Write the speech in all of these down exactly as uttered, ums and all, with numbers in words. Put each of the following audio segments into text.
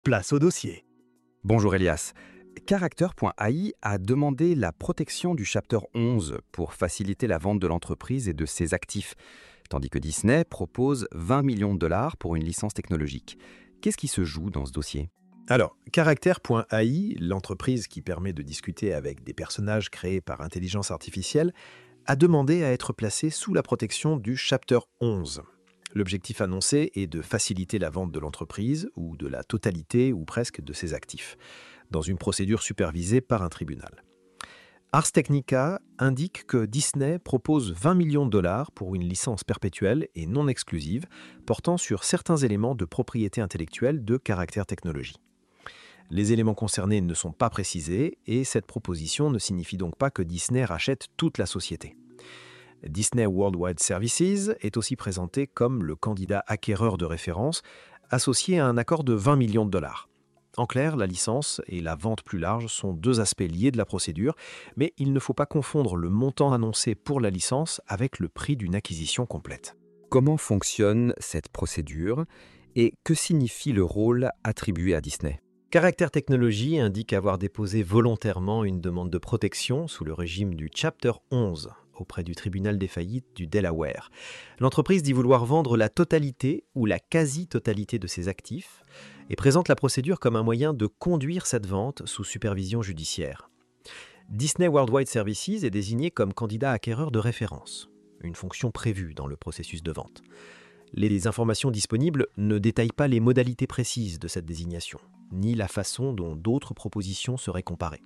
Place au dossier. Bonjour Elias. Character point A I a demandé la protection du Chapter onze pour faciliter la vente de l'entreprise et de ses actifs, tandis que Disney propose vingt millions de dollars pour une licence technologique. Qu'est-ce qui se joue dans ce dossier ? Alors, Character point A I, l'entreprise qui permet de discuter avec des personnages créés par intelligence artificielle, a demandé à être placée sous la protection du Chapter onze. L'objectif annoncé est de faciliter la vente de l'entreprise ou de la totalité ou presque de ses actifs, dans une procédure supervisée par un tribunal. Ars Technica indique que Disney propose vingt millions de dollars pour une licence perpétuelle et non exclusive portant sur certains éléments de propriété intellectuelle de Character Technologies. Les éléments concernés ne sont pas précisés et cette proposition ne signifie donc pas que Disney rachète toute la société. Disney Worldwide Services est aussi présenté comme le candidat acquéreur de référence associé à un accord de vingt millions de dollars. En clair, la licence et la vente plus large sont deux aspects liés de la procédure, mais il ne faut pas confondre le montant annoncé pour la licence avec le prix d'une acquisition complète. Comment fonctionne cette procédure et que signifie le rôle attribué à Disney ? Character Technologies indique avoir déposé volontairement une demande de protection sous le régime du Chapter onze auprès du tribunal des faillites du Delaware. L'entreprise dit vouloir vendre la totalité ou la quasi-totalité de ses actifs et présente la procédure comme un moyen de conduire cette vente sous supervision judiciaire. Disney Worldwide Services est désigné comme candidat acquéreur de référence, une fonction prévue dans le processus de vente. Les informations disponibles ne détaillent pas les modalités précises de cette désignation, ni la façon dont d'autres propositions seraient comparées.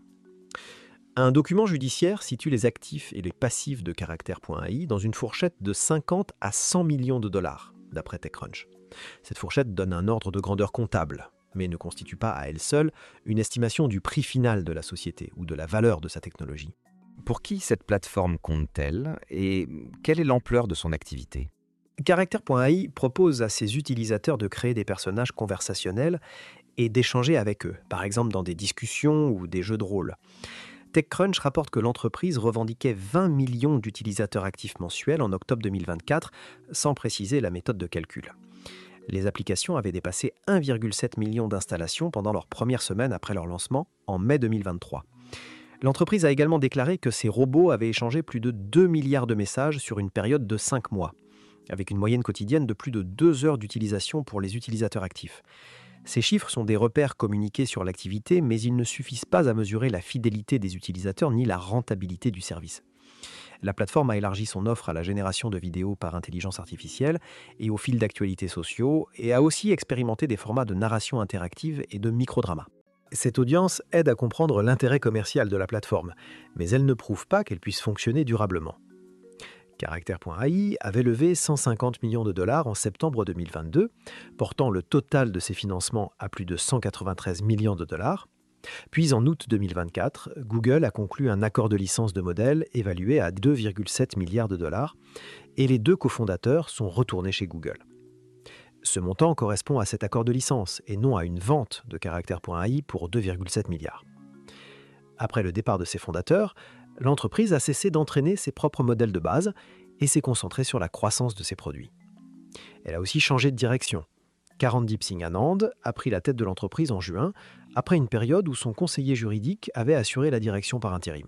Un document judiciaire situe les actifs et les passifs de Character point A I dans une fourchette de cinquante à cent millions de dollars, d'après TechCrunch. Cette fourchette donne un ordre de grandeur comptable, mais ne constitue pas à elle seule une estimation du prix final de la société ou de la valeur de sa technologie. Pour qui cette plateforme compte-t-elle et quelle est l'ampleur de son activité ? Character point A I propose à ses utilisateurs de créer des personnages conversationnels et d'échanger avec eux, par exemple dans des discussions ou des jeux de rôle. TechCrunch rapporte que l'entreprise revendiquait vingt millions d'utilisateurs actifs mensuels en octobre deux mille vingt-quatre, sans préciser la méthode de calcul. Les applications avaient dépassé un virgule sept million d'installations pendant leur première semaine après leur lancement, en mai deux mille vingt-trois. L'entreprise a également déclaré que ses robots avaient échangé plus de deux milliards de messages sur une période de cinq mois, avec une moyenne quotidienne de plus de deux heures d'utilisation pour les utilisateurs actifs. Ces chiffres sont des repères communiqués sur l'activité, mais ils ne suffisent pas à mesurer la fidélité des utilisateurs ni la rentabilité du service. La plateforme a élargi son offre à la génération de vidéos par intelligence artificielle et aux fils d'actualités sociaux, et a aussi expérimenté des formats de narration interactive et de microdrama. Cette audience aide à comprendre l'intérêt commercial de la plateforme, mais elle ne prouve pas qu'elle puisse fonctionner durablement. Character point A I avait levé cent cinquante millions de dollars en septembre deux mille vingt-deux, portant le total de ses financements à plus de cent quatre-vingt-treize millions de dollars. Puis en août deux mille vingt-quatre, Google a conclu un accord de licence de modèle évalué à deux virgule sept milliards de dollars et les deux cofondateurs sont retournés chez Google. Ce montant correspond à cet accord de licence et non à une vente de Character point A I pour deux virgule sept milliards. Après le départ de ses fondateurs, l'entreprise a cessé d'entraîner ses propres modèles de base et s'est concentrée sur la croissance de ses produits. Elle a aussi changé de direction. Karandeep Singh Anand a pris la tête de l'entreprise en juin, après une période où son conseiller juridique avait assuré la direction par intérim.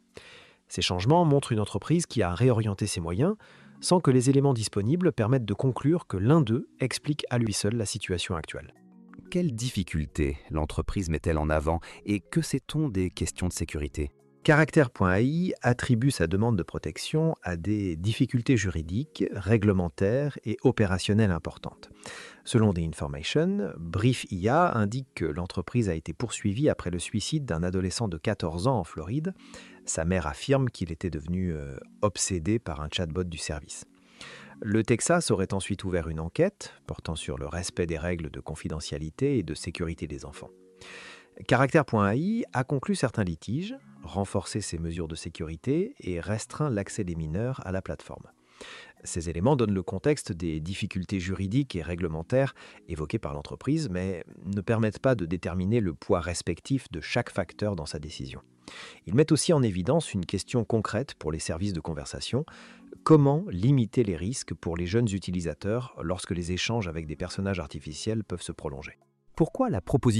Ces changements montrent une entreprise qui a réorienté ses moyens, sans que les éléments disponibles permettent de conclure que l'un d'eux explique à lui seul la situation actuelle. Quelles difficultés l'entreprise met-elle en avant et que sait-on des questions de sécurité ? Character point A I attribue sa demande de protection à des difficultés juridiques, réglementaires et opérationnelles importantes. Selon The Information, Brief I A indique que l'entreprise a été poursuivie après le suicide d'un adolescent de quatorze ans en Floride. Sa mère affirme qu'il était devenu euh, obsédé par un chatbot du service. Le Texas aurait ensuite ouvert une enquête portant sur le respect des règles de confidentialité et de sécurité des enfants. Character point A I a conclu certains litiges, renforcé ses mesures de sécurité et restreint l'accès des mineurs à la plateforme. Ces éléments donnent le contexte des difficultés juridiques et réglementaires évoquées par l'entreprise, mais ne permettent pas de déterminer le poids respectif de chaque facteur dans sa décision. Ils mettent aussi en évidence une question concrète pour les services de conversation: comment limiter les risques pour les jeunes utilisateurs lorsque les échanges avec des personnages artificiels peuvent se prolonger ? Pourquoi la proposition